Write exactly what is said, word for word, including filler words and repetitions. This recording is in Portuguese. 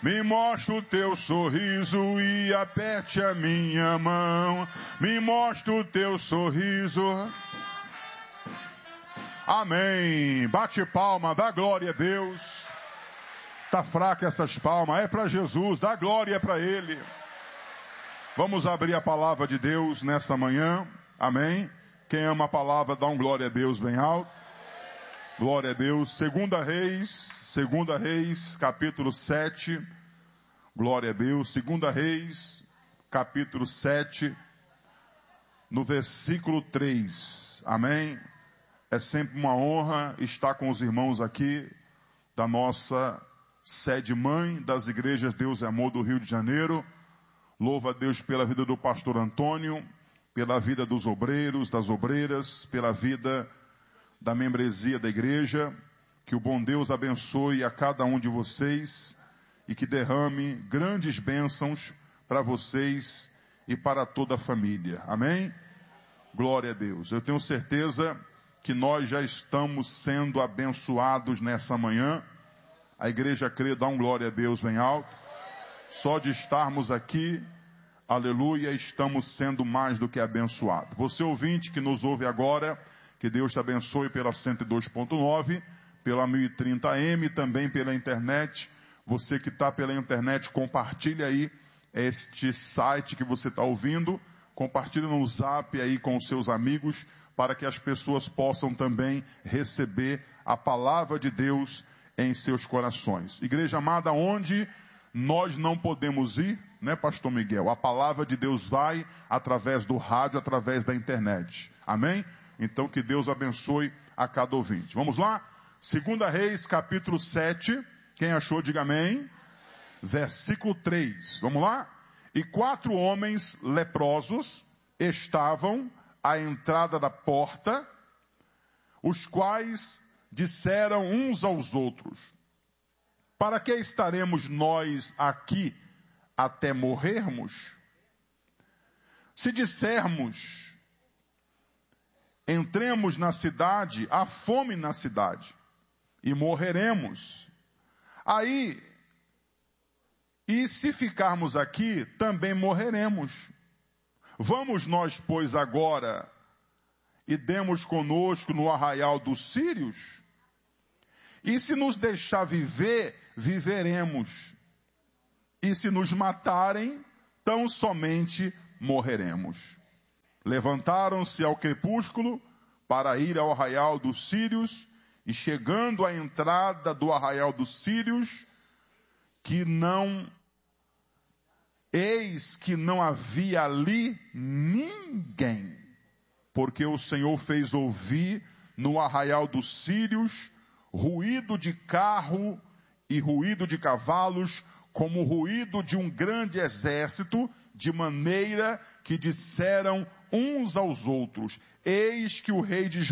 Me mostra o teu sorriso e aperte a minha mão. Me mostra o teu sorriso. Amém. Bate palma, dá glória a Deus. Tá fraca essas palmas, é para Jesus, dá glória para Ele. Vamos abrir a palavra de Deus nessa manhã. Amém. Quem ama a palavra, dá um glória a Deus bem alto. Glória a Deus. Segunda Reis, Segunda Reis, capítulo sete. Glória a Deus. Segunda Reis, capítulo sete, no versículo três. Amém. É sempre uma honra estar com os irmãos aqui da nossa sede mãe das igrejas Deus e Amor do Rio de Janeiro. Louva a Deus pela vida do pastor Antônio, pela vida dos obreiros, das obreiras, pela vida da membresia da igreja. Que o bom Deus abençoe a cada um de vocês e que derrame grandes bênçãos para vocês e para toda a família. Amém? Glória a Deus. Eu tenho certeza que nós já estamos sendo abençoados nessa manhã. A igreja crê, dá um glória a Deus bem alto. Só de estarmos aqui, aleluia, estamos sendo mais do que abençoados. Você ouvinte que nos ouve agora, que Deus te abençoe pela cento e dois ponto nove, pela mil e trinta A M, também pela internet. Você que está pela internet, compartilha aí este site que você está ouvindo. Compartilha no zap aí com os seus amigos, para que as pessoas possam também receber a palavra de Deus em seus corações. Igreja amada, onde nós não podemos ir, né, pastor Miguel? A palavra de Deus vai através do rádio, através da internet. Amém? Então que Deus abençoe a cada ouvinte. Vamos lá? Segunda Reis, capítulo sete. Quem achou, diga amém. Versículo três. Vamos lá? E quatro homens leprosos estavam à entrada da porta, os quais disseram uns aos outros: para que estaremos nós aqui até morrermos? Se dissermos, entremos na cidade, há fome na cidade, e morreremos. Aí, e se ficarmos aqui, também morreremos. Vamos nós, pois, agora, e demos conosco no arraial dos sírios? E se nos deixar viver, viveremos. E se nos matarem, tão somente morreremos. Levantaram-se ao crepúsculo para ir ao arraial dos sírios, e chegando à entrada do arraial dos sírios, que não, eis que não havia ali ninguém, porque o Senhor fez ouvir no arraial dos sírios ruído de carro e ruído de cavalos, como o ruído de um grande exército, de maneira que disseram uns aos outros: eis que o rei de